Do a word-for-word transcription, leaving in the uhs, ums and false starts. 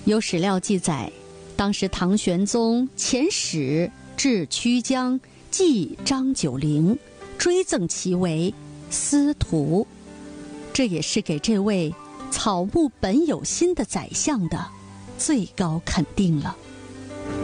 有史料记载，当时唐玄宗遣使至曲江，祭张九龄，追赠其为司徒，这也是给这位草木本有心的宰相的最高肯定了。